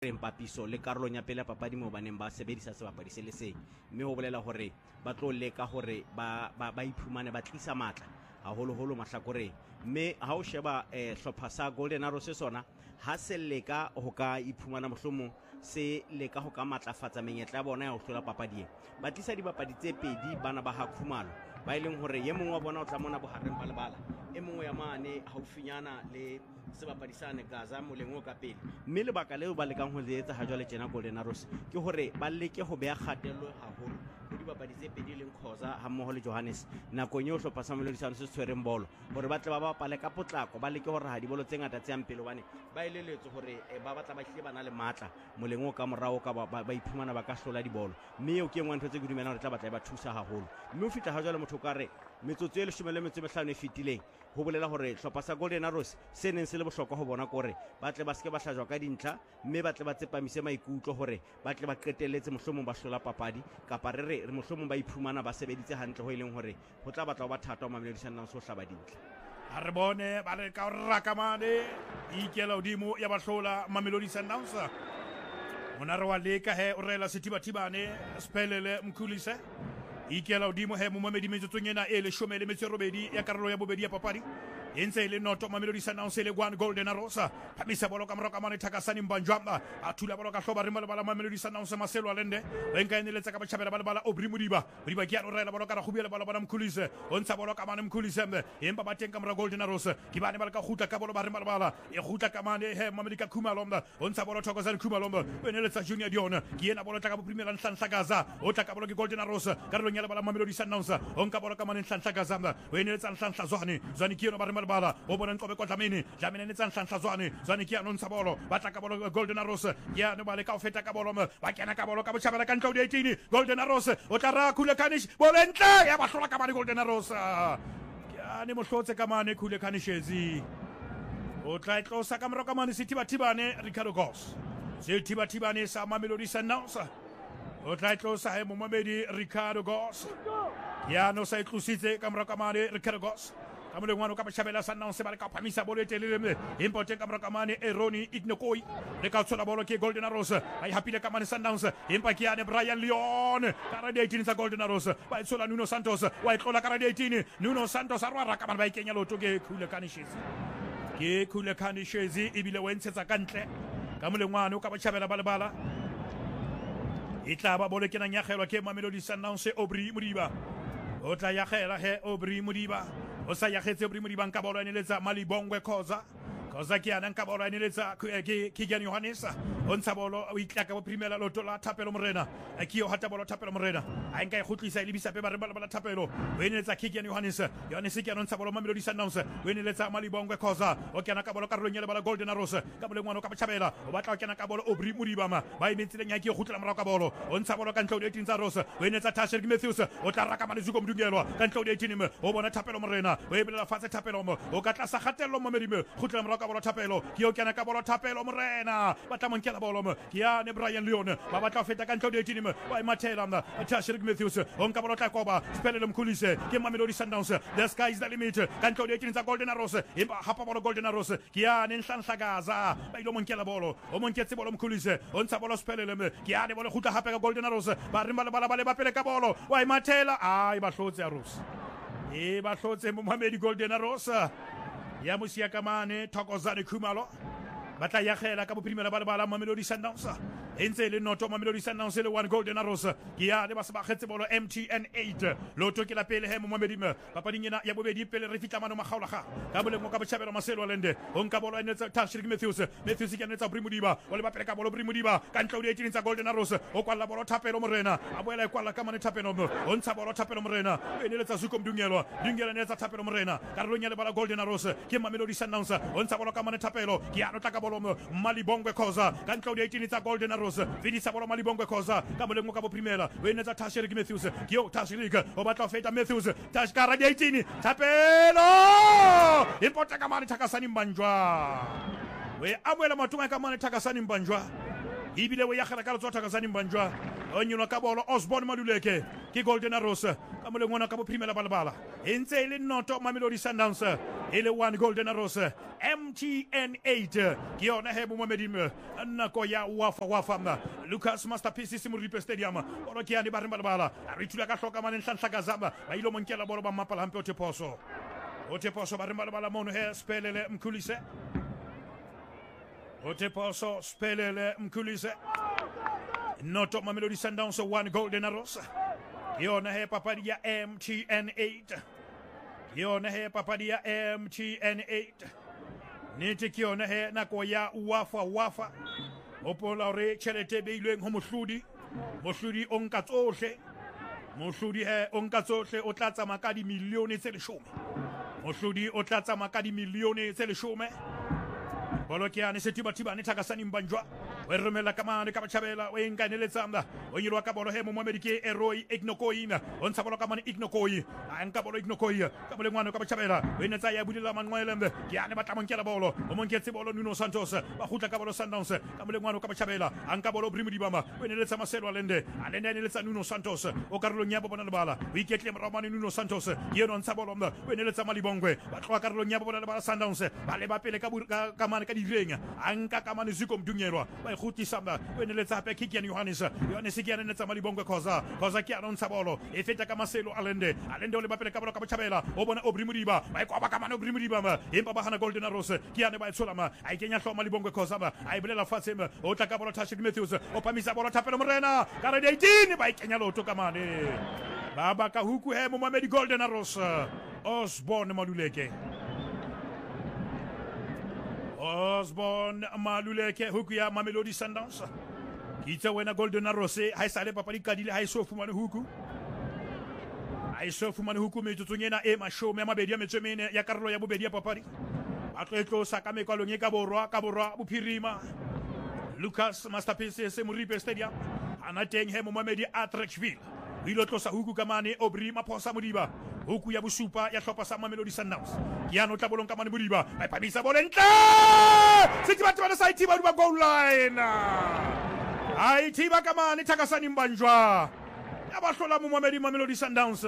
papiso le karolong ya pele papadi mo baneng ba sebedisa sebapadi se le seng mme ho bolela hore ba tlo leka hore ba iphumane ba tlisa matla haholoholo mahlakoreng mme ha o sheba hlopha sa Golden Arrows se sona ha se leka ho ka iphumana mohlomong se leka ho ka matlafatsa menyetla ya bona ya ho hlola papading ba tlisa dibapadi tse pedi bana ba ha Khumalo ba ileng hore ye mongwe wa bona o tla mona bohareng ba lebala e mongwe ya mane haufinyana le sebapadi sane Gaza moleng o ka pele mme lebaka leo ba lekang ho le etsa ha jwale tjena Golden Arrows ke hore ba leke ho beha kgatello haholo ho dibapadi tse pedi leng Khoza ha mmoho le Johannes nakong eo hlopha sa Mamelodi Sundowns se tshwereng bolo hore ba tle ba bapale ka potlako ba leke hore ha dibolo tse ngata tse yang pele bane ba eleletse hore ba batla ba hle bana le matla moleng o ka morao ka ba iphumana ba ka hlola dibolo mme eo ke engwe ntho tse ke dumelang hore tla batla ba thusa haholo mme o fitla ha jwale motho ka re metsotso e 15 e fetileng ho bolela hore hlopha sa Golden Arrows se neng se le bohlokwa ho bona gore ba tle ba seke ba hlajwa ka dintlha mme ba tle ba tsepamise maikutlo hore ba tle ba qetelletse mohlomong ba hlola papadi kapa re mohlomong ba iphumana ba sebeditse hantle ho ileng hore ho tla batla ho ba thata ho Mamelodi Sundowns ho hlaba dintlha a re bone ba le ka rakamane ikela hodimo ya bahlola Mamelodi Sundowns monare wa leka he o rela setibatibane Siphelele Mkhulise ikela hodimo he momamedi metsotsong ena e 18 ya karolo ya bobedi ya papadi entse le noto Mamelodi Sundowns le One Golden Arrows phamisa bolo ka moraka mane Thakasani Mbanjwa a thula bolo ka hloba re bala Mamelodi Sundowns Maselo Alende enka eneletsa ka bachabela bala Obri Modiba ke a rela bolo ka ra khubela bala Mkhulise o ntsha bolo ka mane Mkhulise empa ba teng ka mora Golden Arrows ke bane bala ka khutla ka bolo ba re bala e khutla ka mane he Mamelodi ka Khumalo o ntsha bolo Thokozani Khumalo o eneletsa Junior Dion ke ena bolo tla ka bo Premier Nhlanhla Gaza o tla ka bolo ke Golden Arrows ka re lonyela bala Mamelodi Sundowns o nka bolo ka mane Nhlanhla Gaza o eneletsa Nhlanhla Zwane ke yona ba re bala o bona Nkobe kwa Dlamini ne tsa Nhlanhla Zwane ke anontsha bolo ba tla ka bolo Golden Arrows ya no ba le ka ofeta ka bolo ba kena ka bolo ka botjhabela ka ntlo di 18 Golden Arrows o tla ra Khulekani bolentle ya ba hlola ka mane Golden Arrows ya ne mohlotse ka mane Khulekani Shezi o tla tlosa ka mora ka mane Sithibathibane Ricardo Gos Sithibathibane sa Mamelodi Sundowns o tla tlosa he momamedi Ricardo Gos ya no sa itlositse ka mora ka mane Ricardo Gos kamole ngwana ka bachabela Sundowns ba le ka phamisa bolo e telele important ka mora ka mane Eroni Ignokoi le ka tshola bolo ke Golden Arrows ba e hapile ka mane Sundowns empa ke ane Brian Leon ka ra 18 sa Golden Arrows ba e tshola Nuno Santos wa e tlola ka ra 18 Nuno Santos a rwa ka mane ba e kenya loto ke Khulekani Shezi e bile wa ntshetsa ka ntle kamole ngwana ka bachabela bala e tla ba bolo ke nang ya kgelwa ke Mamelodi Sundowns Obri Modiba o tla ya khela he Obri Modiba o sa ya khetse Obri Modiba nka bolo eneletsa Malibongwe Khoza ke ana nka bolo eneletsa ke Gideon Johannes o ntsha bolo o itla ka bo Primela loto la Thapelo Morena ke yo hata bolo Thapelo Morena a nka e khutlisa e lebisa pe ba re bala Thapelo o eneletsa ke Gideon Johannes ke ana ntsha bolo Mamelodi Sundowns o eneletsa Malibongwe Khoza o kena ka bolo ka ronyela bala Golden Arrows ka bolo ngwana ka bachabela o batla o kena ka bolo Obri Modiba ba imentsile nya ke yo khutla mora ka bolo o ntsha bolo ka ntlo di 18 tsa Arrows o eneletsa Tasher Matthews o tla raka Manezuko Mdungelwa ka ntlo di 18 o bona Thapelo Morena o ebela fatse Thapelo o ka tla sa kgatello Mamelodi khutla mora ka bolo Thapelo ke yo kena ka bolo Thapelo Morena ba tla monkela bolo ke ya ne Brian Leon ba batla feta ka ntlo di 18 ba imathela Tasher Matthews o nka bolo tla koba Siphelele Mkhulise ke Mamelodi Sundowns the sky is the limit ka ntlo di 18 tsa Golden Arrows empa hapa bolo Golden Arrows ke ya ne Nhlanhla Gaza ba ilo monkela bolo o monketse bolo Mkhulise o ntsha bolo Siphelele ke ya ne bolo khutla hape ka Golden Arrows ba rimba le bala ba pele ka bolo wa imathela ai ba hlotse Arrows ba hlotse Mohammed Golden Arrows ya musia kamane Thokozani Khumalo batla ya khela ka bo Primela bala Mamelodi Sundowns entse le noto Mamelodi Sundowns le One Golden Arrows ke ya le ba se ba khetse bolo MTN 8 loto ke la pele he Mohammed papading ena ya bobedi pele re fitla mano magaola ka boleng mo ka bachabela Maselo Alende o nka bolo ene tsa Tasher Matthews ke ene tsa Obri Modiba o le ba pele ka bolo Obri Modiba ka ntlo di 18 tsa Golden Arrows o kwalla bolo Thapelo Morena a boela kwalla ka mane Thapelo o ntsha bolo Thapelo Morena ene le tsa Zuko Mdungelwa ne tsa Thapelo Morena ka re lonyela bala Golden Arrows ke Mamelodi Sundowns o ntsha bolo ka mane Thapelo ke ano tla ka bolo Malibongwe Khoza ka ntlo di 18 tsa Golden Arrows vidisa bolo Malibongwe Khoza ka boleng mo ka bo Primela o ene tsa Tasher Matthews ke yo Tasher o batla feta Matthews Tashkara di 18 Thapelo impota ka mane Thakasani Mbanjwa we amoela matunga ka mane Thakasani Mbanjwa ebile o ya gela ka letsoa Thakasani Mbanjwa o nyolwa ka bolo Osborne Maluleke ke Golden Arrows ka moleng ona ka bophirima balabala e ntse e le noto Mamelodi Sundowns e le 1 Golden Arrows. MTN 8 ke yona he bomamedi nako ya wafa Lucas Masterpiece Simuripe Stadium bolo ke yane ba re balabala re thula ka hloka mane Nhlanhla ba ile monkela bolo ba mapala hampe o teposo ba re balabala mono he Spelele Mkhulise Oteposo Spelele Mkhulise noto Mamelodi Sundowns 1 Golden Arrows. Yona he papadi ya MTN 8 yona he papadi ya MTN 8 nete ke yona he nako ya wafa opola re tšhelete beilweng ho mohlodi o nka tsohle mohlodi he o nka tsohle o tla tsamaya ka dimilione tse 10 mohlodi o tla tsamaya ka dimilione tse 10 bolo ke yane Setibatibane Thakasani Mbanjwa o romela kamane ka batjhabela o enkaneletsanga o nyilwa ka bolo he mo Mohammed ke Eroy Ignokoina o ntsha bolo ka mane Ignokoyi a nka bolo Ignokoyi ka bolengwana ka batjhabela o enetsa ya budila manqwelembe ke yane batla monkela bolo o monketse bolo Nuno Santos ba khutla ka bolo Sundowns ka bolengwana ka batjhabela a nka bolo Brimo Dibama o eneletsa Marcelo Alende eneletsa Nuno Santos o karolo nya bona le bala o iketle Romane Nuno Santos yeno ntsha bolo o eneletsa Malibongwe ba tloa karolo nya bona le bala Sundowns ba le ba pele ka mane ka direng a nka ka mane Ziko Mdungelwa ba khutisa o eneletsa hape Kikian Johannes ke yane netsa Malibongwe khoza ke yano ntsha bolo e feta ka Marcelo Alende o le ba pele ka bolo ka batjhabela o bona Brimo Diba ba kwa ba ka mane Brimo Diba empa ba hana Golden Arrows ke yane ba etsolama a ikenya hlo Malibongwe khoza a ibolela fatshe o tla ka bolo Tashik Matthews o pamisa bolo Thapelo Morena ka re 18 ba ikenya loto ka mane baba ka huku he mo Mamelodi Golden Arrows Osborne Maluleke huku ya Mamelodi Sundowns kitsa wena Golden Arrows ha isale papadi kadile ha iso fumane huku metsotsong ena e mashome a mabedi a metsomene ya karolo ya bobedi ya papadi a tlo sa ka mekwalong e ka borwa bophirima Lucas Masterpiece Simuripe Stadium ana teng he mo Mohammed Attrachville o ile tlosa huku ka mane Obri Maphosa Modiba huku ya bosupa ya hlopha sa Mamelodi Sundowns ke yana o tla bolong ka mane Modiba ba phamisa bolo ntle Setibatibane sa ithiba ba goal line ai thiba ka mane Thakasani Mbanjwa ya ba hlola mo Mamelodi Sundowns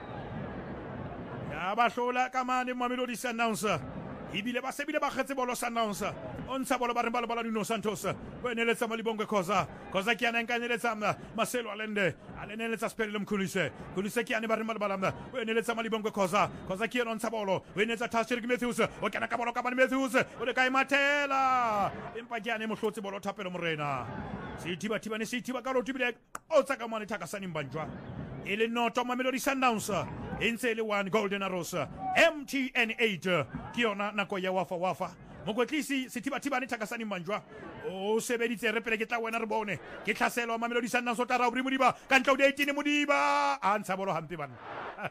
ya ba hlola ka mane Mamelodi Sundowns ibile ba sebile ba khetse bolo Sundowns on sa bolo ba re bala Nuno Santos o eneletsa Malibongwe khoza ke yana enkaneletsa Marcelo Alende eneletsa Spelele Mkhulise ke yana ba re bala o eneletsa Malibongwe khoza ke yana on sa bolo o eneletsa Tashik Matthews o kana ka bolo ka Matthews o le kai mathela empa ke yana mohlotsi bolo Thapelo Morena Setibatibane ka lo tibile o tsaka mane Thakasani Mbanjwa ele noto Mamelodi Sundowns entse le 1 Golden Arrows MTN 8 ke yona nako ya wafa mokwetlisi Setibatibane Thakasani Mbanjwa o sebeditse re pele ke tla wena re bone ke tlhaselo Mamelodi Sundowns o tla ra Brimo Diba ka ntla o 18 Modiba a ntsha bolo hampe bana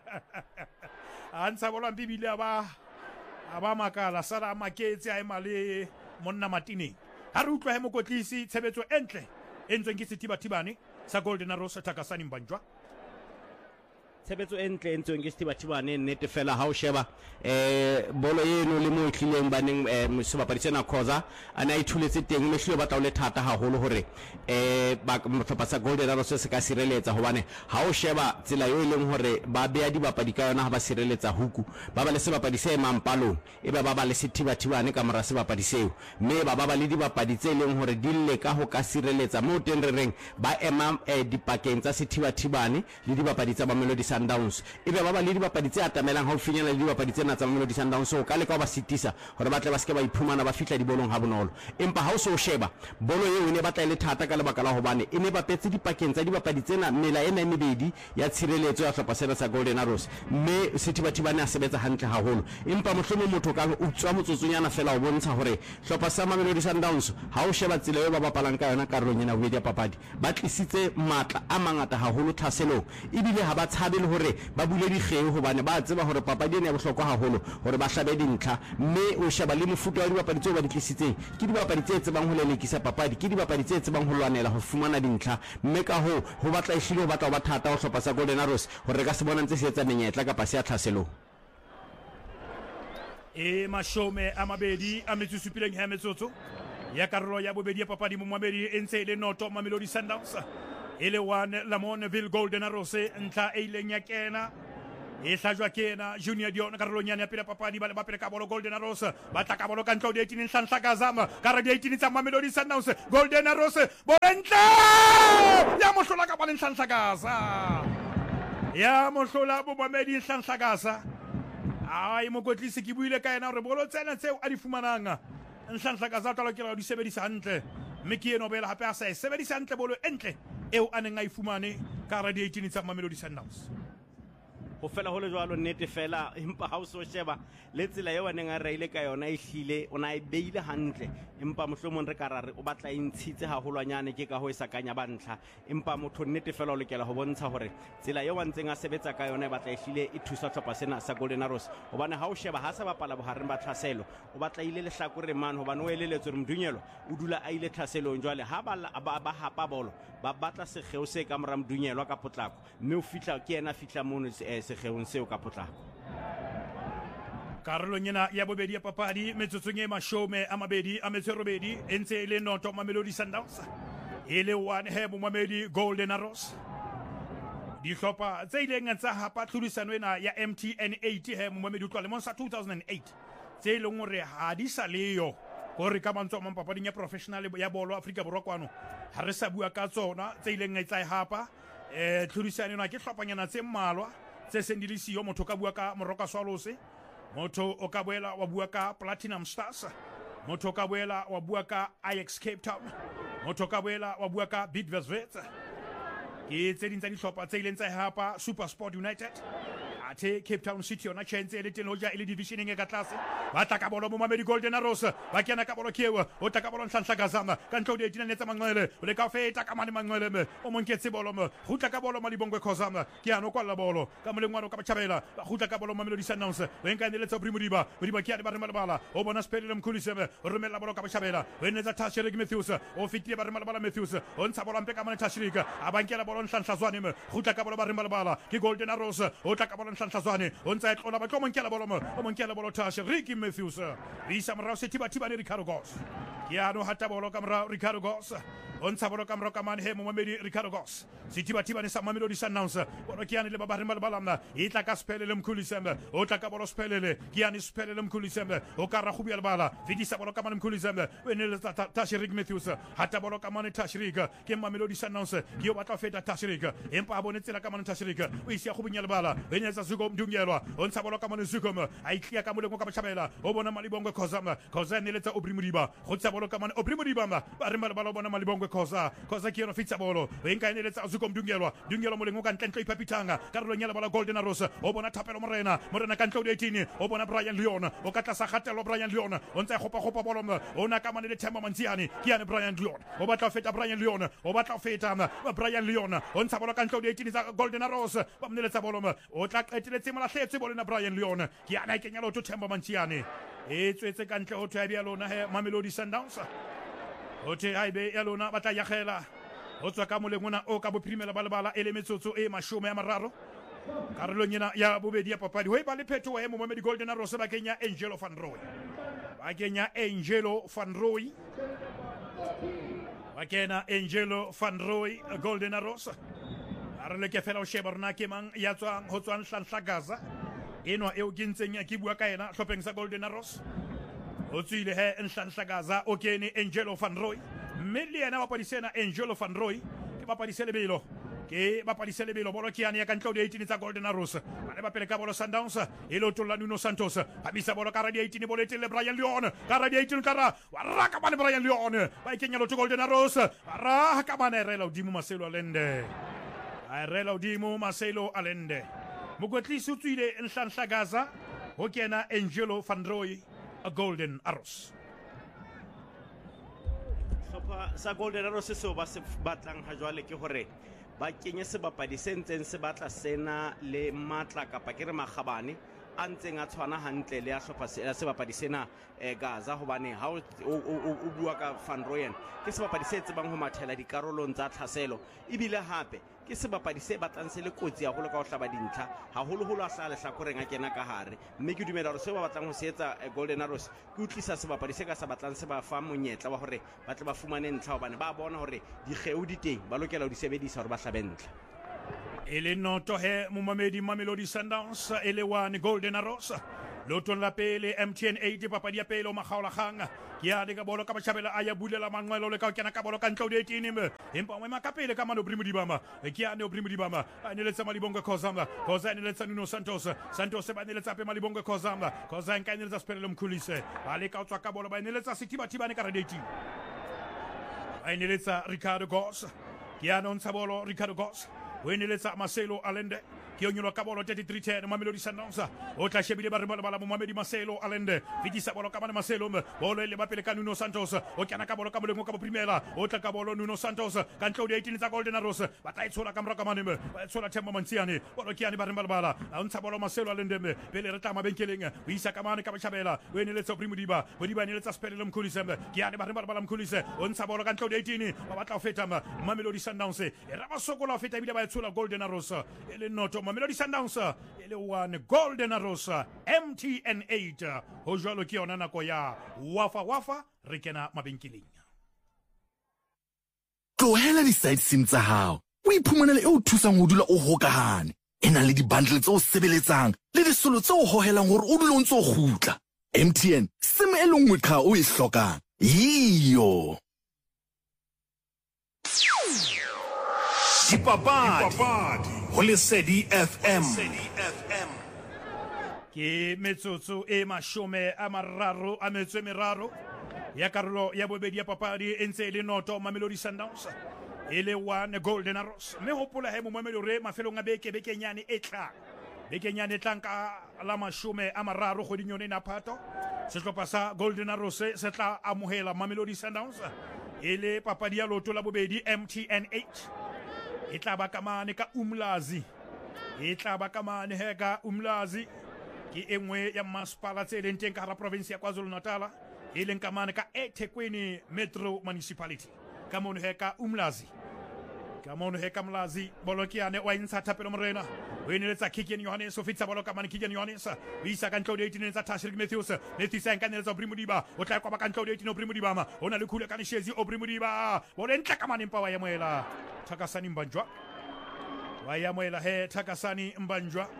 a ntsha bolo hampe bile aba makala sala maketse a emale monna Matini ha re utlwa he mokwetlisi tshebetso entle entsweng ke Setibatibane sa Golden Arrows Thakasani Mbanjwa tshebetso entle entsweng ke Setibatibane nnete fela ha o sheba bolo eno le mo tlileng baneng sebapadi sena khoza ana ithuletse teng mehlwe ba tla o le thata haholo hore ba mhlopha sa Golden Arrows se ka sireletsa hobane ha o sheba tsela yo leng hore ba bea dibapadi ka yona ha ba sireletsa huku ba ba le sebapadi se mampalong e ba le Setibatibane ka mora sebapadi seo mme ba le dibapadi tse leng hore di le ka ho ka sireletsa mo teng re reng ba ema dipakeng tsa Setibatibane le dibapadi tsa Mamelodi Sundowns e be ba le dibapadi tse atamelang ha o finyana le dibapadi tsena tsa Mamelodi Sundowns o ka le ka ba sitisa hore ba tle ba se ba iphumana ba fihla dibolong ha bonolo empa ha o so sheba bolo eo ne ba tla ile thata ka lebaka la hobane e ne ba petse dipakeng tsa dibapadi tsena mela ena mebedi ya tshireletso ya hlopha sena sa Golden Arrows mme Setibatibane a sebetsa hantle haholo empa mohlomo motho ka o tswa motsotsonyana fela o bontsha hore hlopha sa Mamelodi Sundowns ha o sheba tsela eo ba bapalang ka yona karolong ena bobedi ya papadi ba tlisitse matla a mangata haholo thaselong ebile ha ba tshabe le hore ba bule dikgeo hobane ba tseba hore papadi ena ya bohlokwa haholo hore ba hlabe dintlha mme o sheba le mofuta wa dibapadi tseo ba di tlisitseng ke dibapadi tse tsebang ho lelekisa papadi ke dibapadi tse tsebang ho lwanela ho fumana dintlha mme ka ho batla ehlile ho batla ba thata ho hlopha sa Golden Arrows hore ka se bona ntse se etsa menyetla ka pase ya tlhaselong mashome a mabedi a metsupileng ha metsotso ya karolo ya bobedi ya papadi mo mamedi e ntse le noto Mamelodi Sundowns e le one Lamonville Golden Arrows ntlha e ileng ya kena e hlajwa kena Junior Dion karolo nyane ya pele papadi ba le bapele ka bolo Golden Arrows ba tla ka bolo ka ntlo di 18 Nhlanhla Kazama kara di 18 tsa Mamelodi Sundowns Golden Arrows bontle ya mohlola ka bala Nhlanhla Kaza ya mohlola bo Mamelodi Nhlanhla Kaza ai mokotlisi ke buile ka ena re bolo tsena tseo a di fumanang Nhlanhla Kaza tla lokela di sebedisa hantle mme ke eno bela hape a sa sebedisa hantle bolo entle eo a neng a e fumane kara di 18 tsa Mamelodi Sundowns go fela go le jwalo nnete fela empa ha o so sheba le tsela eo a neng a reile ka yona e hlile o na e beile hantle empa mohlomong re ka rare o batla e ntshitse hahulwanyane ke ka ho e sakanya ba ntlha empa motho nnete fela o lokela ho bontsha hore tsela eo a ntseng a sebetsa ka yona e batla e hlile e thusa tlhopha sena sa Golden Arrows hobane ha o sheba ha sa bapala bohareng ba tlhaselo o batla ile le hlakore man hobane o eleletswe re Mdunyelo o dula a ile tlhaselong jwale ha ba hapa bolo ba batla sekgeo se ka mora Mdunyelo ka potlako mme o fitla ke ena fitla mono sekgeong seo ka potlako karolo nyena ya bobedi ya papadi metsotsong e mashome a mabedi a metso robedi e ntse e le noto Mamelodi Sundowns e le one he mo Mamedi Golden Arrows dihlopha tse ileng tsa hapa tlhodisano ena ya MTN 80 he mo Mamedi utlwa lemong sa 2008 tse e leng hore ha di sa leyo gore ka mantso mo papading ya professional ya bolo Afrika Borwa kwano ha re sa bua ka tsona tse ileng tsa hapa tlhodisano ena ke hlopanyana tse mmalwa tse sendilisiyo motho ka bua ka Moroka Swallows motho o ka boela wa bua ka Platinum Stars motho ka boela wa bua ka Ajax Cape Town motho ka boela wa bua ka Bidvest ke tse ding tsa dihlopha tse ileng tsa hapa SuperSport United athe Cape Town City yona chance le tenoja ile divisioning e ka tlase ba tla ka bolo mo Mamedi Golden Arrows ba kena ka bolo kewa o tla ka bolo Nhlanhla Kazama ka ntlo di etsa Manqele o le ka feta ka mane Manqele me o monketse bolo mo hutla ka bolo Malibongwe Khosama ke ano kwalla bolo ka molengwana ka bachabela ba hutla ka bolo Mamelodi Sundowns we nka nele tsa Modiba ke ya ba re malabala o bona spelele Mkhuliseme o romela bolo ka bachabela we ne tsa Tashirik Matthews o fitile ba re malabala Matthews o ntsha bolo mpe ka mane Tashirik a bankela bolo Nhlanhla Zwane me hutla ka bolo ba re malabala ke Golden Arrows o tla ka bolo Nhlanhla Zwane o ntsa tlola ba tlo monkela bolo mo o monkela bolo Tashirik Matthews isa mrao se tiba ni Ricardo Goss kiano hata bolo kamra Ricardo Goss on sabolo kamra kamane he mo Mamedi Ricardo Goss si tiba ni sa Mamelodi Sundowns bolo kiani le babare malbalamna itla ka spelele Mkhuliseme o tla ka bolo spelele kiani spelele Mkhuliseme o kara khubi albala vidisa bolo kamane Mkhuliseme wenele Tashirik Matthews hata bolo kamane Tashirik ke Mamelodi Sundowns ki o batla feta Tashirik empa abonetsela kamane Tashirik o isia khubi albala weneza Zuko Mdungelwa on sabolo kamane Zuko ai klia ka molengo ka bachabela o bona Malibongwe Khosama Khoza ne letsa Obri Modiba go tsa bolo ka mane Obri Modiba ba re malabala bona Malibongwe Khoza ke yona fitsa bolo e nka ne letsa Zuko Mdungelwa molengo ka ntlo ipapitanga karolo nyala bala Golden Arrows o bona Thapelo Morena ka ntlo di 18 o bona Brian Leon o ka tlasa kgatelo Brian Leon o ntse gopa bolo o na ka mane le Themba Mantsiane ke yana Brian Leon o batla feta Brian Leon o batla feta Brian Leon o ntsa bolo ka ntlo di 18 tsa Golden Arrows ba mneletsa bolo o tla qeteletse mola hletse bolo na Brian Leon ke yana e kenya lotho Themba Mantsiane e tswetse ka ntle ho thwa ya lona he Mamelodi Sundowns o the haibe ya lona batla ya khela ho tswa ka molengona o ka bophirimela balebala ele metsotso e mashome ya mararo karolo nyena ya bobedi ya papadi ho e ba le phetho wa mo Mamedi Golden Arrows ba kenya Angelo van Roy ba kenya Angelo van Roy ba kena Angelo van Roy Golden Arrows are le ke fela o sheba rona ke mang ya tswang ho tswang Nhlanhla Kaza eno eo ke ntseng ya ke bua ka ena hlopeng sa Golden Arrows o tswile he Nhlanhla Kaza o kene Angelo van Roy mme le yena bapadisena Angelo van Roy ke bapadisele belo bolo ke yana ya ka ntlo di 18 tsa Golden Arrows ba ba pele ka bolo Sundowns e lo tolla Nuno Santos ba bisa bolo ka radio 18 bolo etele Brian Leon ka radio 18 kara wa raka bane Brian Leon ba ikenya lo to Golden Arrows ra ka bane rela Dimo Marcelo Alende rela Dimo Marcelo Alende mokotlisi o tswile Nhlanhla Kaza ho kena Angelo van Roy a Golden Arrows sa Golden Arrows se ba se batlang ha jwale ke hore ba kenye sebapadi se ntseng se batla sena le matla kapa ke re magabane a ntseng a tshwana hantle le a hlopha sebapadi sena Gaza hobane ha o bua ka Van Rooyen ke sebapadi se tsebang ho mathela dikarolong tsa tlhaselo ebile hape ke sebapadi se batlang se le kotsi ya holo ka ho hlaba dintlha haholoholo a hlala lehlakoreng a kena ka hare mme ke dumela hore se ba batlang ho se etsa Golden Arrows ke utlisa sebapadi se ka sa batlang se ba fa monyetla wa hore ba tle ba fumane ntlha hobane ba bona hore dikgeu di teng ba lokela ho di sebedisa hore ba hlabe ntlha. E le noto he momamedi Mamelodi Sundowns e le one Golden Arrows lotong la pele MTN 8 papadi ya pele o makgaolakgang ke a ka bolo ka batjhabela a ya bulela manqwelo le ka kena ka bolo ka ntlo di 18 empa o ema ka pele ka mano Obrimo Dibama ke a ne Obrimo Dibama a ne letsa Malibonga Khosamba Khoza ne letsa Nuno Santos ba ne letsa pe Malibonga Khosamba Khoza nka ne letsa Sperele Mkhulise ba le ka tswa ka bolo ba ne letsa Sithiba ne ka radeti ba ne letsa Ricardo Goss ke a no ntsha bolo Ricardo Goss o ne letsa Marcelo Allende ke onyolo ka bolo 33-10 Mamelodi Sundowns o tla shebile ba re bala Mohamed Marcelo Allende fitisa bolo ka bana Marcelo bolo le ba pele ka Nuno Santos o kana ka bolo ka bolengo ka primela o tla ka bolo Nuno Santos ka ntlo di 18 tsa Golden Arrows ba tla itshola ka mraka maneme ba itshola Themba Mantsiane bolo ke ani ba re bala a ntsha bolo Marcelo Allende pele re tama benkeleng o isa ka mane ka batjhabela o ene letsa Obrimo Diba ne letsa Sperele Mkhulise ke ani ba re bala Mkhulise o ntsha bolo ka ntlo di 18 ba batla o feta Mamelodi Sundowns e ra ba sokola o feta bile ba itshola Golden Arrows e le noto Mamelodi Sundowns e le one Golden Arrows MTN 8 ho jwalo ke yona nako ya wafa re kena mabenkeleng. Tlohela di-side sim tsa hao o iphumanele eo thusang ho dula o hokahane e nang le di-bundle tse o sebeletsang le disolo tse o hohelang hore o dule o ntse o kgutla. MTN sim e le nngwe qha o e hlokang iyo Dipapadi ho Lesedi FM. Ke metsotso e mashome a mararo a metso e meraro ya karolo ya bobedi ya papadi e ntse le noto Mamelodi Sundowns e le one Golden Arrows mme hopola he mo Mamelodi mafelong a bekenyane e tlang ka la mashome a mararo kgweding yone na Phato sehlopha sa Golden Arrows se tla amohela Mamelodi Sundowns e le papadi ya loto la bobedi MTN 8 e tla ba kamane ka Umlazi ke engwe ya masepala tse leng teng ka hara province ya KwaZulu-Natal e leng kamane ka eThekwini Metro Municipality ka mono he ka Umlazi Mlazi bolokiane wa intsha Thapelo Morena o eneletsa Kikian Johannes o fitsa bolo ka mane Kikian Johannes o isa ka ntlo di 18 tsa Tashrik Matthews a nkaneletsa Obrimo Diba o tla kwa ba ka ntlo di 18 Obrimo Diba o na le khule ka Nshezi Obrimo Diba bolo entla ka mane mpa wa ya moela Thakasani Mbanjwa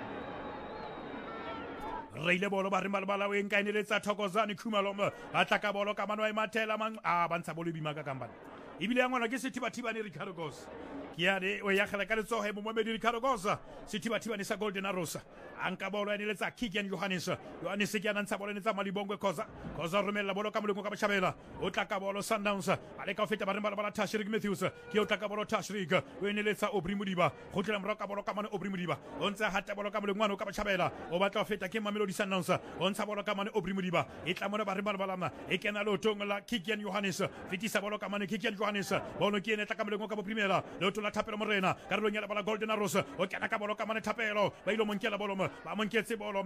Reile bolo ba rimbalabala we nkaneletsa Thokozani Khumalo a tla ka bolo ka mane wa imathela ba ntsha bolo bima ka kambana ibile ya ngwana ke Sithiba ne Ricardo Goss kiane o ya khala ka letsohe mo Mohamed Ricardo Goss Sithiba ne sa Golden Arrows anka bolo ya letsa Kikian Johannes ke ana ntsha bolo ne tsa Malibongwe Khoza romela bolo ka molengo ka batjhabela o tla ka bolo Sundowns ale ka feta ba rimbalabala Tashrik Matthews ke o tla ka bolo Tashrik o ene letsa Obrimo Diba go tla mra ka bolo ka mane Obrimo Diba o ntse hata bolo ka molengo ka batjhabela o batla feta ke Mamelodi Sundowns o ntsha bolo ka mane Obrimo Diba e tla mona ba rimbalabala e kena lotong la Kikian Johannes fitisa bolo ka mane Kikian Johannes bolo ke ene tla ka molengo ka primela loto la Thapelo Morena karolong ya bala Golden Arrows o kena ka bolo ka mane Thapelo ba ilo monkela bolo ba monketse bolo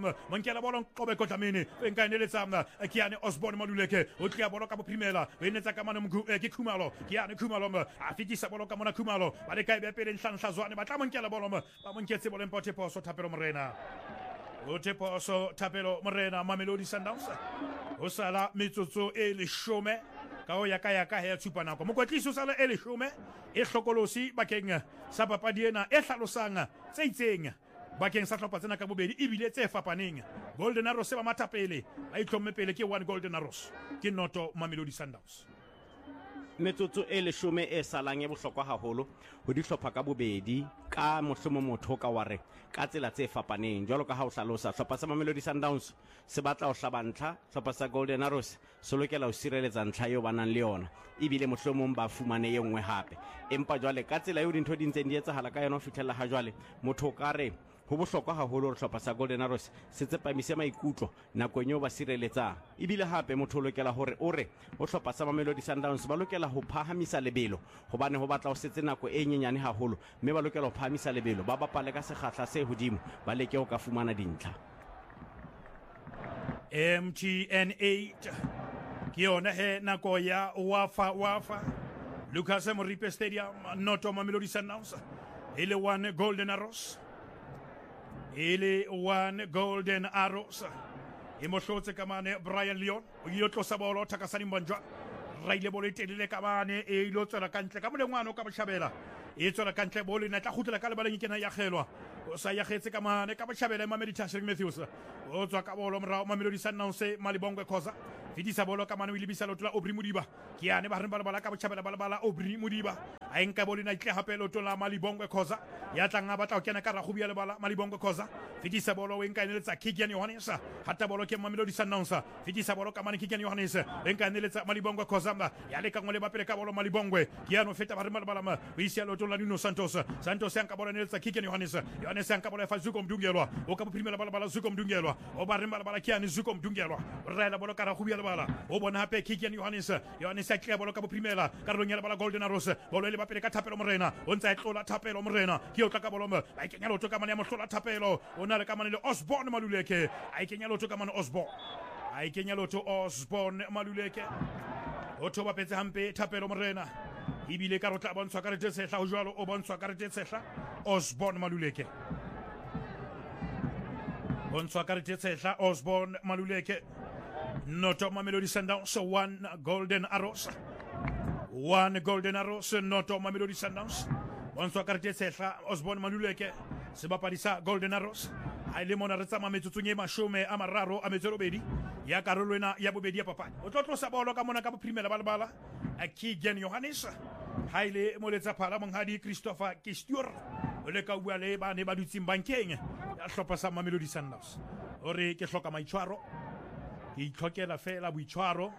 qobe ko tamini enka ene letsa ke ane Osborne Maluleke o tla bolo ka primela e ne tsa ka mane ke Khumalo ke ane Khumalo a fitisa bolo ka mona Khumalo ba le ka be pele nhlanhla zwane ba tla monkela bolo ba monketse bolo empote poso Thapelo Morena o te poso Thapelo Morena Mamelodi Sundowns o sala metsotso e le shome ka o ya ka he tshupa nako mokwetlisi sala e le shome e hlokolosi bakeng sa papadi ena e hlalosang tse itseng bakeng sa hlopha tsena ka bobedi ibile tse fapaneng Golden Arrows ba matapele ba itlhomme pele ke one Golden Arrows ke noto Mamelodi Sundowns metsotso e leshome e salang e bohlokwa haholo ho dihlopha ka bobedi ka mohlomo motho ka ware ka tsela tse fapaneng jwalo ka ha o hlalosa hlopha sa Mamelodi Sundowns se batla ho hlaba ntlha hlopha sa Golden Arrows se lokela ho sireletsa ntlha eo ba nang le yona ibile mohlomong ba fumane e nngwe hape empa jwale ka tsela eo dintho di ntseng di etsahala ka yona ho fitlhela ha jwale motho ka re ho bohlokwa haholo hore hlopha sa Golden Arrows se tsepamise maikutlo nakong eo ba sireletsang ibile hape motho o lokela hore o hlopha sa Mamelodi Sundowns ba lokela ho phahamisa lebelo hobane ho batla ho setse nako e nyenyane haholo mme ba lokela ho phahamisa lebelo ba bapale ka sekgahla se hodimo ba leke ho ka fumana dintlha MTN 8 ke yona he nako ya wafa Lucas Moripe Stadium, Noto Mamelodi Sundowns, ele one golden arrows, ele one golden arrows, emoshotse kamane Brian Leon, yotlo sabolo takasani mbanjwa, raile bole telele kamane e lotsela kantle ka molengwana ka boshabela, e tsela kantle bole na tla khutela ka le baleng kena ya kgelwa, o sa ya khetse kamane ka boshabela Mamelodi Tashering Matthews, o tswa ka bolo mra Mamelodi Sundowns Malibongwe Khoza. Fidisa bolo kamane wilibisa lotla Obri Mudiba kiane ba reng bala ka botjhabela bala Obri Mudiba a enka bolo na itle hape lotla Malibongwe Khoza ya tlang a batla ho kena ka ragubia le bala Malibongwe Khoza fidisa bolo o enka neletsa Kikian Johannes hatta bolo ke Mamelodi Sundowns fidisa bolo kamane Kikian Johannes enka neletsa Malibongwe Khoza ya le ka ngole ba pele ka bolo Malibongwe kiano feta ba reng bala o isia lotla Nuno Santos yanka bolo neletsa Kikian Johannes yanka bolo fa Zuko Mdungelwa o ka bophrimela bala Zuko Mdungelwa o ba reng bala kiane Zuko Mdungelwa rela bolo ka ragubia bala o bona hape Kikian Johannes a tla bolo ka bophrimela ka rong ya bala Golden Arrows bolo le ba pele ka Thapelo Morena o ntse a tlola Thapelo Morena ke o tla ka bolo ba ikenya lotho ka mane ya mohlola Thapelo o na le ka mane le Osborne Maluleke a ikenya lotho ka mane Osborne Maluleke o thoba petse hampe Thapelo Morena ibile ka rotla bontshwa ka rete sehla o jwalo o bontshwa ka rete sehla Osborne Maluleke bontshwa ka rete sehla Osborne Maluleke. Noto Mamelodi Sundowns, one golden arrows, Noto Mamelodi Sundowns. Bonsoir carte sehla Osborne Maluleke sebapadisa golden arrows a ile mona re tsama metsotsong e mashome a mararo a metsorobedi ya karolwena ya bobedi ya papadi o tlotlo sa bolo ka mona ka bophrimela balabala a Kikian Johannes haile moletsa phala monghadi Christopher Kistur le ka bua le ba ne ba dutsing bankeng ya hlopha sa Mamelodi Sundowns ore ke hloka maitshwaro ke itlhokela fela boitshwaro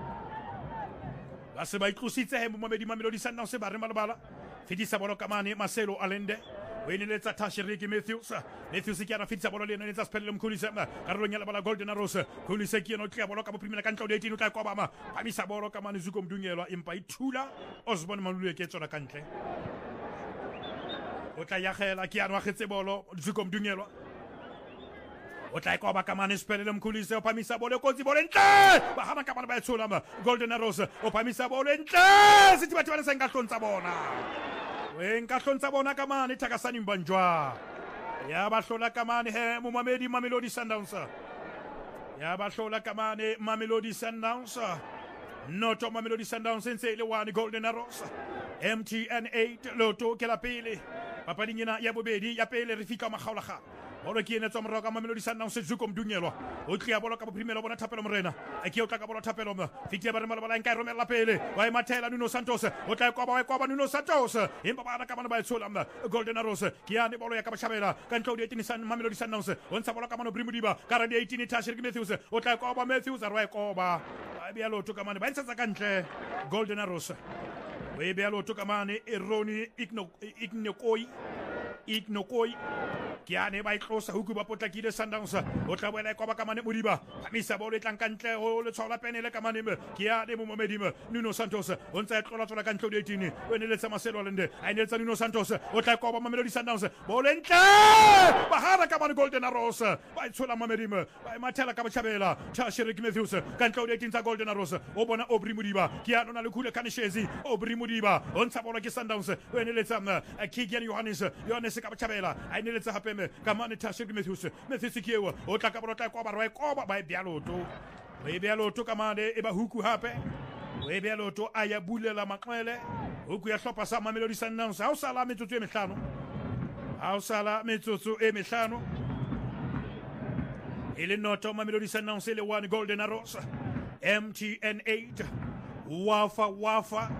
ba se ba itlositse he Mamelodi Sundowns ba re malabala fedisa bolo kamane Marcelo Allende o ineletsa Tashering Matthews ke ana fedisa bolo le ineletsa Spelele Mkhulise karolong ya bala Golden Arrows Khulise ke no tla bolo ka bophrimela ka ntlo de 18 o tla kwa bama pamisa bolo kamane Zuko Mdungelwa empa ithula Osborne Maluleke ke tsona kantle o tla ya gela ke ana wa getse bolo Zuko Mdungelwa o tla kwa ba kamane Spelele Mkhulise o pamisa bolo kotsi bolo ntle ba hama ka bana ba tshola Golden Arrows o pamisa bolo ntle sithi batho ba se nka hlontsa bona wenka hlontsa bona kamane Thakasani Mbanjwa ya ba hlola kamane he momamedi Mamelodi Sundowns ya ba hlola kamane Mamelodi Sundowns Noto Mamelodi Sundowns ntse le one Golden Arrows MTN 8 loto ke la pele papading ena ya bobedi ya pele re fika magaolaga bolo ke ene tsomro ka Mamelodi Sundowns Zuko Mdungelwa o tlia bolo ka bophrimelo bona Thapelo Morena a ke o tla ka bolo Thapelo fitia ba re mala bala nka romela pele wa e mathela Nuno Santos o tla kwa ba Nuno Santos empa ba ka bana ba tshola Golden Arrows ke ane bolo ya ka bachabela ka ntlo de 18 Mamelodi Sundowns o ntsa bolo ka mano Brimudiba ka ra de 18 Tashering Matthews o tla kwa ba Matthews a rwa koba ba bia loto ka mane ba ntsa ka ntle Golden Arrows we bia loto ka mane Eroni Ignokoi kiane ba itlosa huku ba potlakile Sundowns o tla boela kwa ba kamane Modiba pamisa bolo tlang kantle o le tshwala penele kamane kiane mo Momedima Nuno Santos o ntse tlola tlola ka ntlo de 18 o eneletsa Marcelo Allende a eneletsa Nuno Santos o tla kwa ba Mamelodi Sundowns bolo ntle ba hara kamane Golden Arrows ba itshola Momedima ba mathela ka bachabela Tashering Matthews ka ntlo de 18 tsa Golden Arrows o bona Obri Mudiba kiano na le khule kanishezi Obri Mudiba o ntsha bolo ke Sundowns o eneletsa Kikian Johannes ka bachabela a eneletsa hape kamane Tashering Matthews kiewa o tla ka bolo tla kwa ba rwa koba ba bia loto kamane e ba huku hape we bia loto aya bulela maqwele huku ya hlopha sa Mamelodi Sundowns ha o sala metsotso e mehlano ile noto Mamelodi Sundowns le one Golden Arrows MTN 8 wafa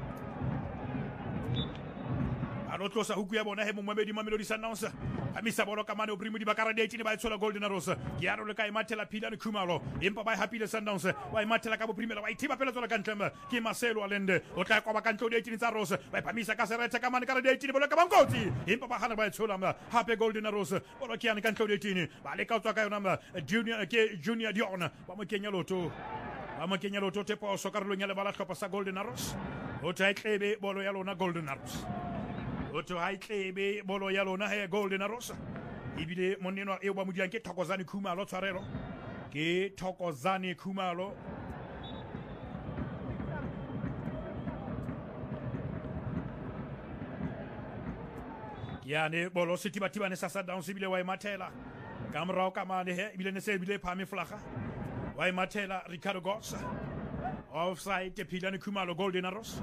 anotlosa huku ya bona he Mamelodi Sundowns amisa bolo kamane Obri Mudiba ka ra de 18 ba tshola Golden Arrows ke ya re ka e mathela Philani Khumalo empa ba happy le Sundowns ba e mathela ka bophrimela ba ithiba pele tsola ka ntle ke Marcelo Allende o tla kwa ba ka ntlo de 18 tsa Arrows ba phamisa ka seretse kamane ka ra de 18 bolo ka bankotsi empa ba hana ba tshola hape Golden Arrows bolo ke yana ka ntlo de 18 ba le ka tswa ka yona Junior Dion ba mo kenya loto te poso ka rolong ya le bala hlopha sa Golden Arrows o tla tlebe bolo ya lona Golden Arrows Oto haitlebe bolo ya lona he Golden Arrows ibile moneno e ba modiang ke Thokozani Khumalo tshwarelo ke Thokozani Khumalo. Yane bolo setiba-tiba ne sasa down sebile wa Matela ka morao ka mane he ebile ne se bile phame flaga wa Matela Ricardo Goss offside te Philane Khumalo Golden Arrows.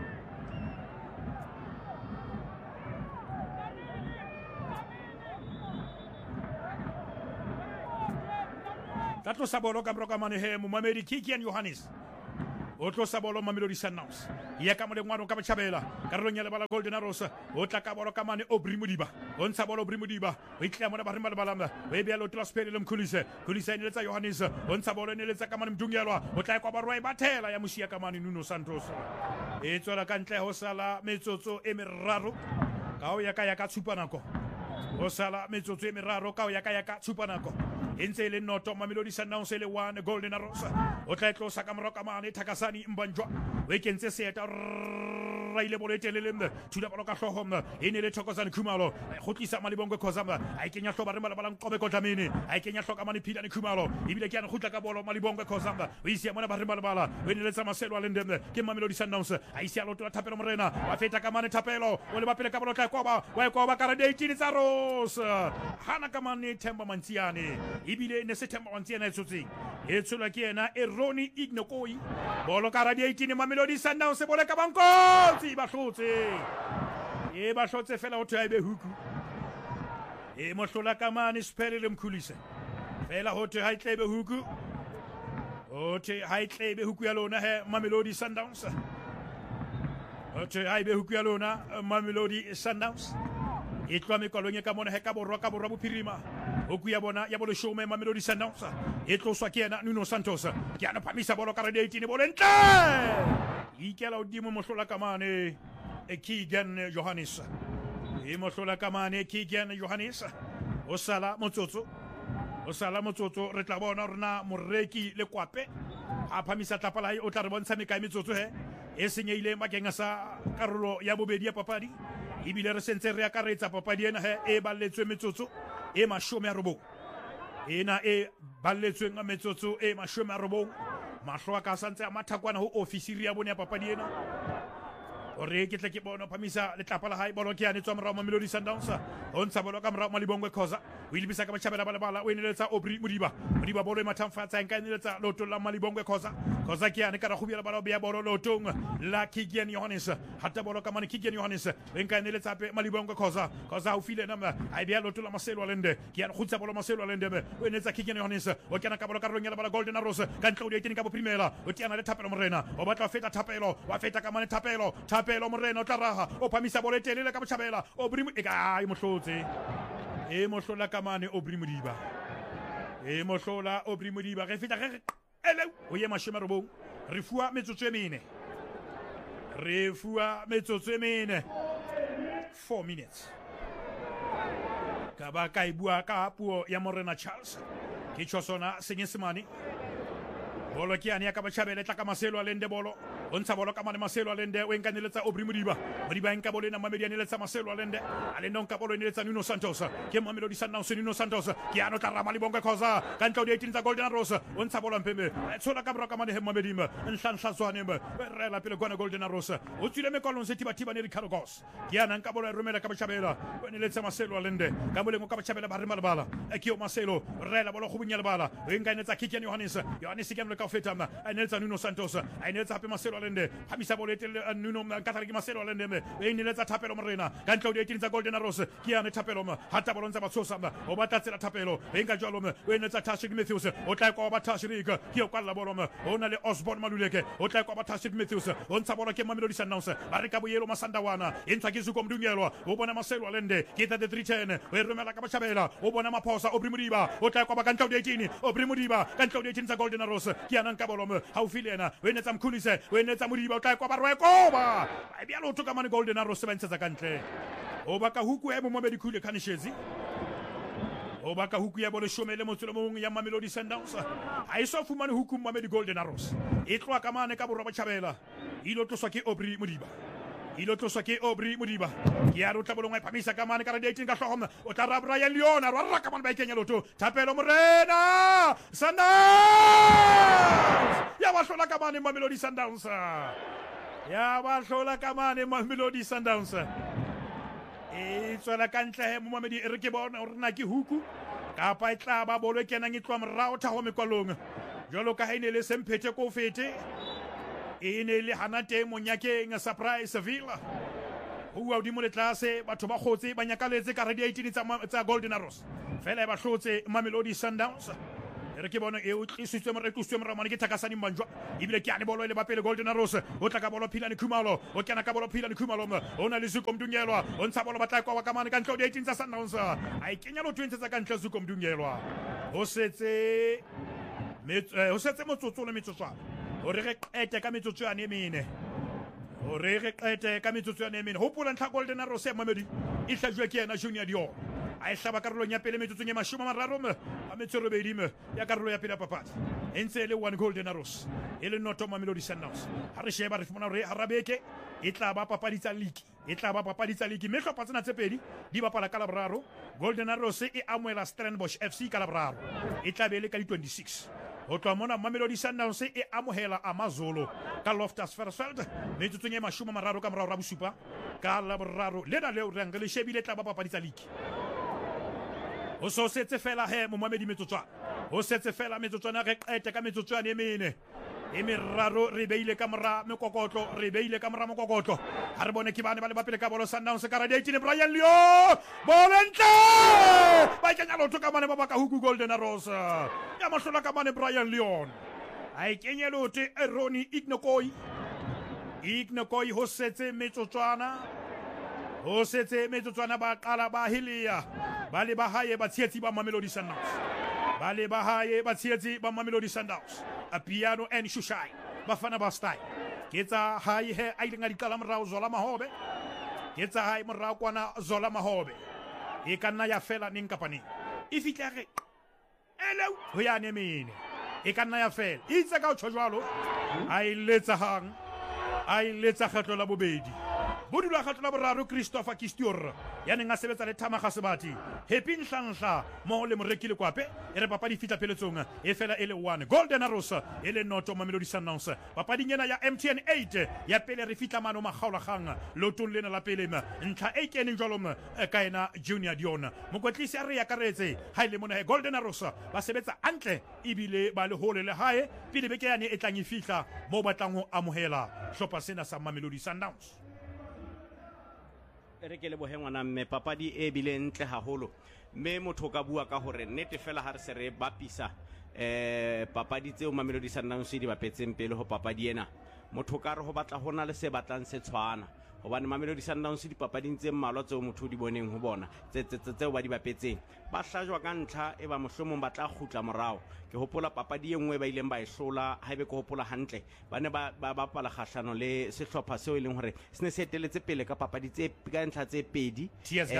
Tato sabolo ka broka mane he Momamedi Kikian Johannes otlo sabolo Mamelodi Sundowns ya ka mole ngwano ka bachabela karolo nyale bala Golden Arrows otla ka bolo ka mane Obri Modiba on sabolo Obri Modiba o itla mona barimba balamba we bia lo transfer le Mkhulise Khulise ne letsa Johannes on sabolo ne letsa ka mane Mdungelwa otla kwa barwa bathela ya musia ka mane Nuno Santos e tsola ka ntle ho sala metsotso e meraro ka o ya ka tshupanako o sala metsotso e meraro ka o ya ka tshupanako entse le noto Mamelodi Sundowns le 1 Golden Arrows o tla tlosa ka moroka mane Thakasani Mbanjwa we kentse seta raile bolete le lembe thula boloka hlohom ene le Thokozani Khumalo go tlisa Malibongwe Khosama a ikenya hloba re malabala Nqobe Kotlamini a ikenya hloka mane Philane Khumalo ibile ke ana gutla ka bolo Malibongwe Khosama o isia mona ba re malabala we ne le tsa Maselo a lendembe ke Mamelodi Sundowns a isia lo tla Thapelo Morena wa feta ka mane Thapelo o le bapele ka bolo tla koba wa koba ka 18 tsa Rose hana ka mane Themba Mantsiane ibile ne se Themba Mantsiane tsotsing e tsola ke ena Roni Ignokoi bolo ka 18 Mamelodi Sundowns bole ka banko ba hlotse fela o thaibe huku e mohlola ka mane Siphelele Mkhulise fela ho the ha itlebe huku o the ha itlebe huku ya lona he Mamelodi Sundowns o the ha ibe huku ya lona Mamelodi Sundowns e tloa mekolong ka mona he ka borwa bophirima huku ya bona ya bolo shome Mamelodi Sundowns e tloswa ke ena Nuno Santos ke ana phamisa bolo ka 18 bolo ntle ikela udimo mohlola ka mane Keegan Johannes e mohlola ka mane Keegan Johannes o sala motsotso re tla bona rena moreki le kwape a phamisa tlapala o tla re bontsha mekae metsotso he e senyeile makeng sa karolo ya bobedi ya papadi ibile re sentse re akaretsa papadi ena he e balletswe metsotso e 90 ena e balletsweng metsotso e 90 mahlo ka santse a mathakwana ho ofisiri ya bone ya papadi ena ore ke tle ke bona phamisa le tlapa la hae bolo ke ane tswa morao Mamelodi Sundowns o ntsha bolo ka morao Malibongwe Khoza o ilibisa ka bachabela bala o ineletsa Obri Modiba bolo e mathamfatsa nka ineletsa loto la Malibongwe Khoza ke ane ka ra khubela bala bia bolo lotong la Keegan Johannes hatta bolo ka mane Keegan Johannes nka ineletsa pe Malibongwe Khoza o file nama a bia loto la Maselo Alende ke ane khutsa bolo Maselo Alende o ineletsa Keegan Johannes o kana ka bolo ka rongela bala Golden Arrows ka Ntlo di ka bo primela o tiana le Thapelo Morena o batla feta Thapelo wa feta ka mane Thapelo Morena o tla raha o phamisa bolo telele ka bochabela Obri e mohlotse e mohlola ka mane Obri Modiba re feta re ele o ye 90 re fuwa metsotso e mene 4 minutes ka ba ka ibua ka puo ya Morena Charles ke tshosona Senyesemane bolo ke ane ya ka bachabela tla ka Maselo Alende bolo o ntsha bolo ka mane Maselo Alende o enka neletsa Obri Modiba enka bolo na Mamedi neletsa Maselo Alende onka bolo neletsa Nuno Santos ke Mamelodi Sundowns Nuno Santos ke ano tla Malibongwe Khoza ka Ntlo di 18 tsa Golden Arrows o ntsha bolo mpembe tshola ka broka mane he Mamedi nhlanhla tswane re la pele kwana Golden Arrows o tsile mekolong setiba ne Ricardo Goss ke ana nka bolo romela ka bachabela o neletsa Maselo Alende ka bolo ka bachabela ba re malabala ke o Maselo re la bolo go bunya lebala o enka neletsa Keegan Johannes ke no ka fetama a neletsa Nuno Santos a neletsa hape Maselo Alende phamisa bolo etele Nuno nkatla ke Maselo Alende e neletsa Thapelo Morena ka Ntlo di 18 tsa Golden Arrows ke ane Thapelo hatta bolo ntsa batsosa o batla tsela Thapelo e nka jalo o enetsa Tashik Matthews o tla kwa ba Tashik ke o kwalla bolo o na le Osborne Maluleke o tla kwa ba Tashik Matthews o ntsha bolo ke Mamelodi Sundowns ba re ka boyelo Masandawana e ntsha ke Zuko Mdungelwa o bona Maselo Alende ke ta de 310 o romela ka bachabela o bona Maphosa Obri Modiba o tla kwa ba ka Ntlo di 18 Obri Modiba ka Ntlo di 18 tsa Golden Arrows ke ana nka bolo haufilena o enetsa Mkhulise o enetsa Modiba o tla kwa ba rwekoba ba bia lo toka mane Golden Arrows ba ntsetsa kantle o baka huku ya Momamedi Khule Khanishezi o baka huku ya bolo shomele motsolo mong ya Mamelodi Sundowns a iso fumane huku Mamedi Golden Arrows e tloa ka mane ka borwa bachabela ilo tloswa ke Obri Modiba ilo tloswa ke Aubrey Modiba ke ya re o tla bolongwa phamisa ka mane ka re 18 ka hlohong o tla ra Brian Leon a rwa ka mane ba ikenya loto Thapelo Morena Sundowns ya ba hlola ka mane Mamelodi Sundowns ya ba hlola ka mane Mamelodi Sundowns e tswela ka ntle mo mamedi re ke bona o rena ke huku kapa e tla ba bolo kenang e tloa morao thago mekwalong jalo ka haine le semphete ko fete e ne le hanate monyakeng surprise Villa ho wa di mo le tlase batho ba khotse ba nyakaletse ka radio 18 tsa Golden Arrows fela ba hlotse Mamelodi Sundowns re ke bona e o tlisitswe mo re tlositswe mo ramane ke Thakasani Manjwa ibile ke ane bolo ile ba pele Golden Arrows o tla ka bolo Philani Khumalo o kena ka bolo Philani Khumalo o na le Zuko Mdungelwa o ntsha bolo batla kwa ka mane ka ntlo 18 tsa Sundowns a ikenya lo 20 tsa ka ntlo Zuko Mdungelwa o setse motsotso le metsotso o re re qete ka metsotso ya nemene o re re qete ka metsotso ya nemene hopola ntlha Golden Arrows ya Mamedi e hlajwe ke yena Junior Dion a hlaba karolong ya pele metsotso ya 30 a metsoro bedime ya karolo ya pele ya papadi entse le one Golden Arrows e le noto Mamelodi Sundowns ha re sheba re fumana re harabeke e tla ba papadi tsa league mme hlopha tsena tse pedi di bapala ka laboraro Golden Arrows e amoela Stellenbosch FC ka laboraro e tla be le ka di 26 ho tloa mona Mamelodi Sundowns e amohela Amazulu ka Loftus Versfeld metsotso ya 30 ka morao ra bosupa ka laboraro lena leo re ngale shebile tla ba papadi tsa league o so setse fela he mo Mamedi metsotswana o setse fela metsotswana re qete ka metsotswana e mene e meraro re beile ka mora mekokotlo ha re bone ke bane ba le bapele ka bolo Sundowns ka radio 18 Brian Leo bolentle ba kenya lotho ka mane ba baka huku Golden Arrows ya mahlola ka mane Brian Leon a ikenya lotho Ronnie Ignokoi ho setse metsotswana ba qala ba hilia ba le bahaye ba tsietsi ba Mamelodi Sundowns a piano and shushai bafana ba style ketsa hai he a ile ngadikala morao Zola Mahobe ketsa hai morao kwana Zola Mahobe e kana ya fela ning kapani e fitlare hello ho ya nemene e kana ya fela itse ka o tshojwalo a iletsa kgetlo la bobedi bodula kgetlo la boraro Christopher Kistior ya neng a sebetsa le Thamaga Sebati Happy Nhlanhla mo le morekile kwape e re papadi fitla peletsong e fela ele 1 Golden Arrows e le noto Mamelodi Sundowns papadi nyena ya MTN 8 ya pele re fitla mano magaolagang lotong lena la pele ntlha e keneng jwalom ka ena Junior Dion mokwetlisi a re ya karetse ha ile mona Golden Arrows ba sebetsa antle ibile ba le hole le hae pele beke yane e tlang e fitla mo batlang ho amohela hlopa sena sa Mamelodi Sundowns re ke le bohengwana mme papadi e bile ntle haholo mme motho ka bua ka hore nnete fela ha re se re bapisa papadi tseo Mamelodi Sundowns di bapetseng pele ho papadi ena motho ka re ho batla hona le se batlang se tshwana hobane Mamelodi Sundowns di papading tse mmalwa tseo motho di boneng ho bona tseo ba di bapetseng ba hlajwa ka ntlha e ba mohlomong ba tla khutla morao ke hopola papadi e nngwe ba ileng ba e hlola ha ebe ke hopola hantle ba ne ba bapala kgahlano le sehlopha seo e leng hore se ne se eteletse pele ka papadi tse ka ntlha tse pedi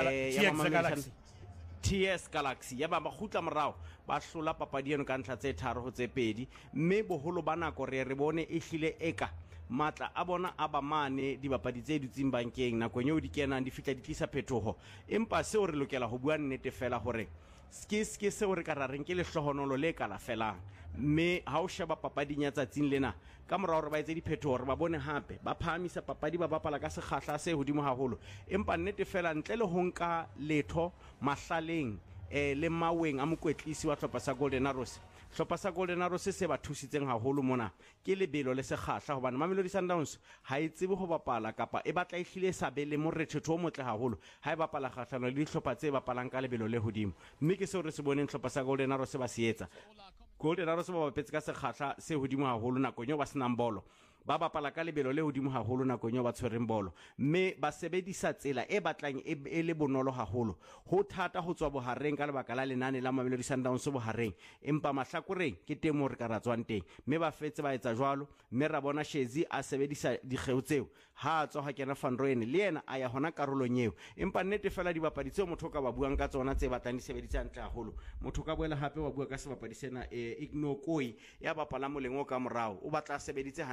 TS Galaxy ya ba khutla morao ba hlola papadi eno ka ntlha tse tharo ho tse pedi mme boholo ba nako re bone e hlile eka matla a bona a ba mane dibapadi tse dutsing bankeng nako eo di kenang di fitla di tlisa phetoho empa seo re lokela ho bua nnete fela hore ske seo re ka rareng ke lehlohonolo le kala felang mme ha o sheba papading ya tsatsing lena ka morao re ba etse diphetoho re ba bone hape ba phahamisa papadi ba bapala ka sekgahla se hodimo haholo empa nnete fela ntle le ho nka letho mahlaleng le maweng a mokwetlisi wa hlopha sa Golden Arrows hlopha sa Golden Arrows se ba thusitseng haholo mona ke lebelo le sekgahla hobane Mamelodi Sundowns ha e tsebe ho bapala kapa e batla ehlile sa be le morethetho o motle haholo ha e bapala kgahlano le dihlopha tse bapalang ka lebelo le hodimo mme ke seo re se boneng hlopha sa Golden Arrows ba se etsa Golden Arrows ba bapetse ka sekgahla se hodimo haholo nakong eo ba senang bolo ba bapala ka lebelo le hodimo haholo nakong eo ba tshwereng bolo mme ba sebedisa tsela e batlang e le bonolo haholo ho thata ho tswa bohareng ka lebaka la lenane la Mamelodi Sundowns bohareng empa mahlakoreng ke teng mo re ka ratswang teng mme ba fetse ba etsa jwalo mme ra bona Shezi a sebedisa dikgeo tseo ha tswa ha kena Van Rooyen le yena a ya hona karolong eo empa nnete fela dibapadi tseo motho ka ba buang ka tsona tse batlang di sebedisa ntle haholo motho ka boela hape wa bua ka sebapadi sena Ignokoi ya bapala moleng o ka morao o batla sebeditse hantle haholo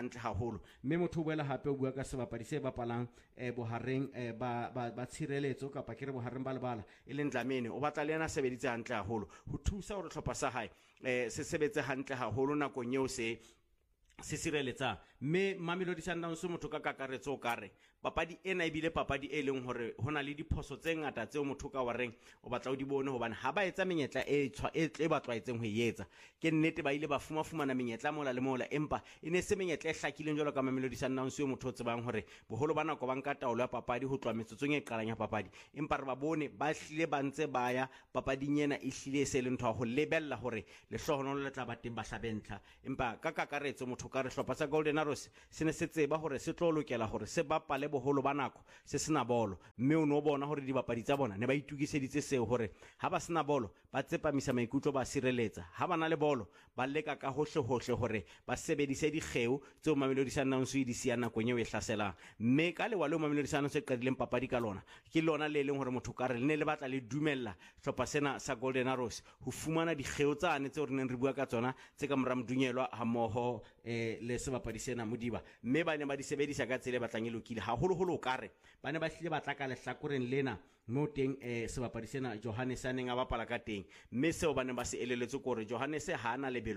haholo mme motho o boela hape o bua ka sebapadi se bapalang bohareng ba tshireletso kapa ke re bohareng ba lebala e leng Dlamini o batla le yena sebeditse hantle haholo ho thusa hore hlopha sa hae se sebetse hantle haholo nakong eo se sireletsa mme Mamelodi Sundowns motho ka kakaretso o kare papadi ena ebile papadi e leng hore hona le diphoso tse ngata tseo motho ka wareng o batla o di bone hobane ha ba etsa menyetla e ba tlwaetseng ho etsa ke nnete ba ile ba fumana menyetla mola le mola empa e ne se menyetla e hlakileng jwalo ka Mamelodi Sundowns yo motho o tsebang hore boholo ba nako ba nka taolo ya papadi ho tloha metsotsong e qalang ya papadi empa re ba bone ba hlile ba ntse ba ya papading ena e hlile se le ntho ho lebella hore le hlohono le tla ba teng ba hlabentla empa ka kakaretso motho ka re hlopha sa Golden Arrows se ne se tseba hore se tlo lokela hore se bapale boholo ba nako se sena bolo mme o no bona hore dibapadi tsa bona ne ba itukiseditse seo hore ha ba sena bolo ba tsepamisa maikutlo ba sireletsa ha ba na le bolo ba leka ka hohle hore ba sebedise dikgeo tseo Mamelodi Sundowns di siya nakong eo e hlaselang mme ka lewa leo Mamelodi Sundowns e qadileng papadi ka lona ke lona le leng hore motho ka re le ne le batla le dumella hlopha sena sa Golden Arrows ho fumana dikgeo tsane tseo re neng re bua ka tsona tse ka mora Modunyelwa ha mmoho le sebapadi sena Modiba mme ba ne ba di sebedisa ka tsela e batlang e lokile haholo kare ba ne ba hlile ba tla ka lehlakoreng lena mo teng sebapadi sena Johannes a neng a bapala ka teng mme seo ba ne ba se elelletse gore Johannes ha ana lebelo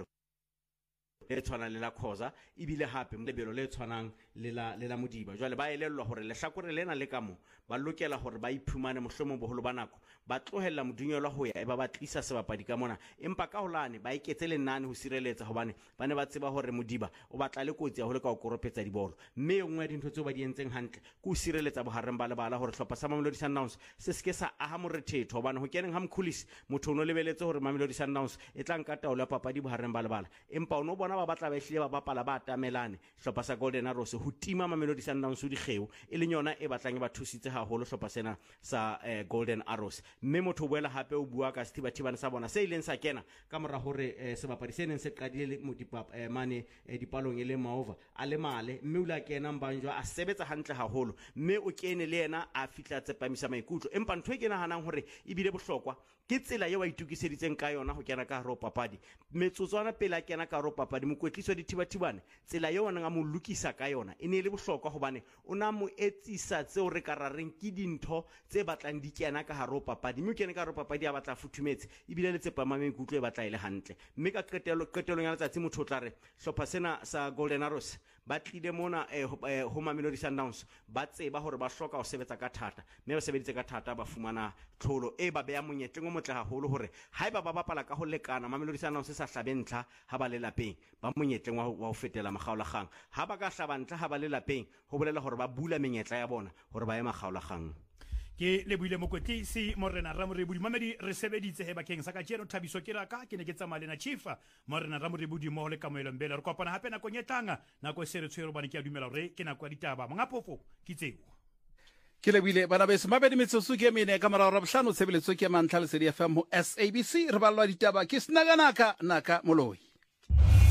le tshwana le la Khoza ebile hape lebelo le tshwanang le la Modiba jwale ba elellwa hore lehlakore lena le ka mo ba lokela hore ba iphumane mohlomong boholo ba nako ba tlohella Modunyelwa ho ya e ba tlisa sebapadi ka mona empa ka holane ba iketse lenane ho sireletsa hobane ba ne ba tseba hore Modiba o batla le kotsi ya ho le ka o koropetsa dibolo mme engwe ya dintho tseo ba di entseng hantle ke ho sireletsa bohareng ba lebala hore hlopha sa Mamelodi Sundowns se ske sa aha morethetho hobane ho keneng ha Mkhulisi motho o no lebeletse hore Mamelodi Sundowns e tla nka taolo ya papadi bohareng ba lebala empa o no bona ba batla ba ehlile ba bapala ba atamelane hlopha sa Golden Arrows ho tima Mamelodi Sundowns ho dikgeo e leng yona e batlang e ba thusitse haholo hlopha sena sa Golden Arrows mme motho o boela hape o bua ka Sithibathibane sa bona se ileng sa kena ka mora hore sebapadi se neng se qadile mane dipalong e le maova a le male mme o la kena Mbanjwa a sebetsa hantle haholo mme o kene le yena a fitla tsepamisa maikutlo empa ntho e ke nahanang hore e bile bohlokwa ke tsela eo a itukiseditseng ka yona ho kena ka haro papadi metsotswana pele a kena ka haro papadi mokwetliso Dithibathibane tsela eo a nang a mo lokisa ka yona e ne le bohlokwa hobane o na mo etsisa tseo re ka rareng ke dintho tse batlang di kena ka haro papadi mme o kene ka haro papadi a batla futhumetse ebile le tsepama maikutlo e batla ile hantle mme ka qetelong ya letsatsi motho o tla re hlopha sena sa Golden Arrows ba tlile mona ho Mamelodi Sundowns ba tseba hore ba hloka ho sebetsa ka thata mme ba sebeditse ka thata ba fumana tlholo e ba beya monyetleng o motle haholo hore haeba ba bapala ka ho lekana Mamelodi Sundowns sa hlabentla ha ba le lapeng ba monyetleng wa ho fetela makgaolakgang ha ba ka hlabantla ha ba le lapeng ho bolela hore ba bula menyetla ya bona hore ba ye makgaolakgang ke lebohile mokwetlisi Morena Ramorebodi Mamedi re sebeditse he bakeng sa ka tjeno Thabiso ke raka ke ne ke tsamaya le na Chifa Morena Ramorebodi mo le kamoelo mbele re kopana hape nako nyetanga nako se re tshwere bana ke a dumela hore ke nako ya ditaba mangapofo ke tseo ke lebile bana beso mabedi metsotso ke mene ka mara ra bohlano tshebeletso ke mantla le SABC FM ho SABC re ballwa ditaba ke snaganaka naka moloi